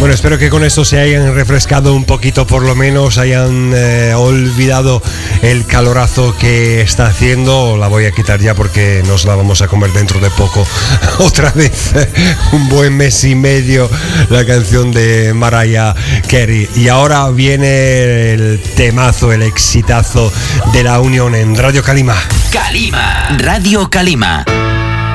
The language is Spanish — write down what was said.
Bueno, espero que con esto se hayan refrescado un poquito, por lo menos hayan olvidado el calorazo que está haciendo. La voy a quitar ya porque nos la vamos a comer dentro de poco. Otra vez, un buen mes y medio, la canción de Mariah Carey. Y ahora viene el temazo, el exitazo de La Unión en Radio Calima. Calima, Radio Calima.